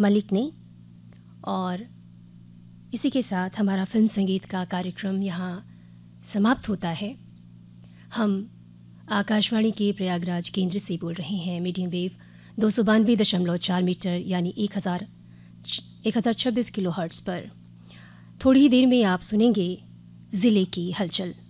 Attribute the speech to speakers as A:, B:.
A: मलिक ने। और इसी के साथ हमारा फिल्म संगीत का कार्यक्रम यहाँ समाप्त होता है। हम आकाशवाणी के प्रयागराज केंद्र से बोल रहे हैं, मीडियम वेव 292.4 मीटर यानी 1026 किलोहर्ट्ज़ पर। थोड़ी ही देर में आप सुनेंगे ज़िले की हलचल।